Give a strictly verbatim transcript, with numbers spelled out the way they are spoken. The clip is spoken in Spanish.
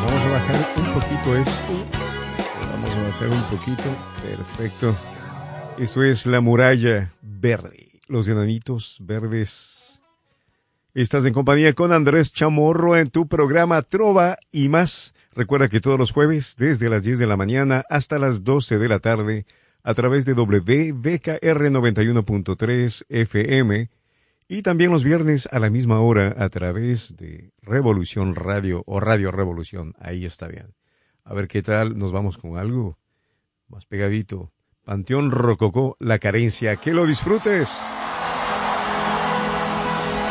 Vamos a bajar un poquito esto. Vamos a bajar un poquito. Perfecto. Esto es La Muralla Verde. Los Enanitos Verdes. Estás en compañía con Andrés Chamorro en tu programa Trova y más. Recuerda que todos los jueves, desde las diez de la mañana hasta las doce de la tarde, a través de W V K R noventa y uno punto tres F M, y también los viernes a la misma hora a través de Revolución Radio o Radio Revolución. Ahí está bien. A ver qué tal, nos vamos con algo más pegadito. Panteón Rococó, La Carencia. ¡Que lo disfrutes!